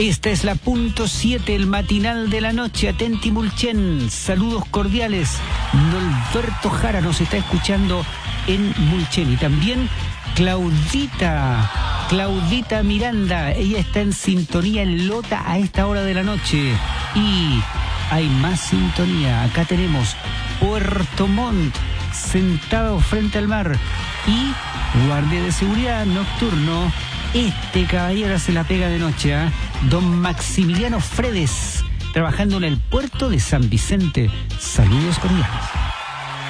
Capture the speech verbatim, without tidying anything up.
Esta es la punto siete, el matinal de la noche. Atenti Mulchen, saludos cordiales. Norberto Jara nos está escuchando en Mulchen. Y también Claudita, Claudita Miranda, ella está en sintonía en Lota a esta hora de la noche. Y hay más sintonía. Acá tenemos Puerto Montt, sentado frente al mar. Y guardia de seguridad nocturno. Este caballero se la pega de noche, ¿eh? Don Maximiliano Fredes, trabajando en el puerto de San Vicente. Saludos cordiales.